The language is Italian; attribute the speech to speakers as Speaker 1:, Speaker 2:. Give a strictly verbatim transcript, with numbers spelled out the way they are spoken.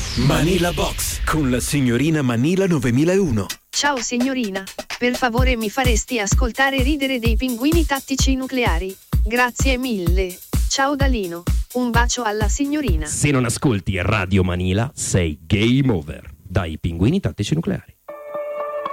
Speaker 1: Manila Box con la signorina Manila novemilauno.
Speaker 2: Ciao signorina, per favore mi faresti ascoltare Ridere dei pinguini tattici nucleari? Grazie mille. Ciao Dalino, un bacio alla signorina.
Speaker 3: Se non ascolti Radio Manila sei game over. Dai pinguini tattici nucleari.